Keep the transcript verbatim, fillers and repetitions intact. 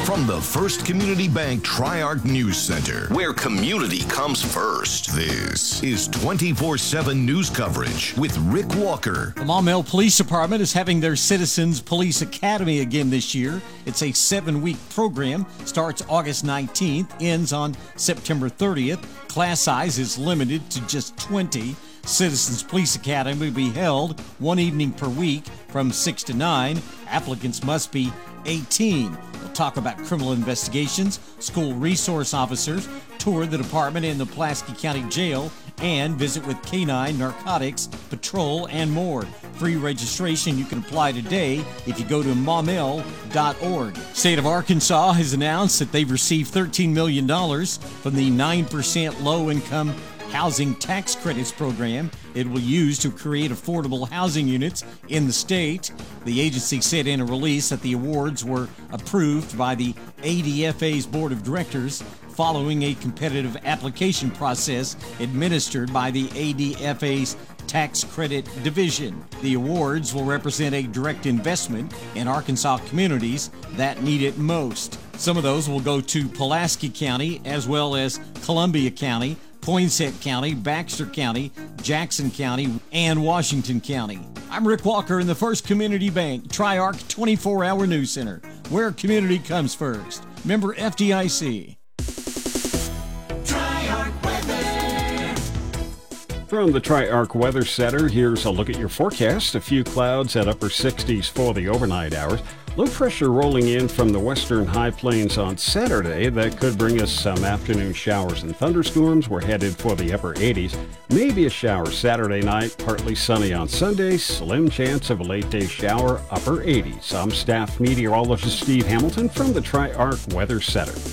From the First Community Bank Tri-Arc News Center, where community comes first, this is twenty-four seven news coverage with Rick Walker. The Maumelle Police Department is having their Citizens Police Academy again this year. It's a seven-week program, starts August nineteenth, ends on September thirtieth. Class size is limited to just twenty. Citizens Police Academy will be held one evening per week from six to nine. Applicants must be eighteen. They'll talk about criminal investigations, school resource officers, tour the department in the Pulaski County Jail, and visit with Canine Narcotics Patrol and more. Free registration. You can apply today if you go to maumelle dot org. State of Arkansas has announced that they've received thirteen million dollars from the nine percent low-income housing tax credits program. It will use to create affordable housing units in the state. The agency said in a release that the awards were approved by the A D F A's board of directors following a competitive application process administered by the A D F A's Tax Credit Division. The awards will represent a direct investment in Arkansas communities that need it most. Some of those will go to Pulaski County as well as Columbia County, Poinsett County, Baxter County, Jackson County, and Washington County. I'm Rick Walker in the First Community Bank Tri-Arc twenty-four hour News Center, where community comes first. Member F D I C. Tri-Arc Weather. From the Tri-Arc Weather Center, here's a look at your forecast. A few clouds at upper sixties for the overnight hours. Low pressure rolling in from the western high plains on Saturday. That could bring us some afternoon showers and thunderstorms. We're headed for the upper eighties. Maybe a shower Saturday night, partly sunny on Sunday. Slim chance of a late day shower, upper eighties. I'm staff meteorologist Steve Hamilton from the Tri-Arc Weather Center.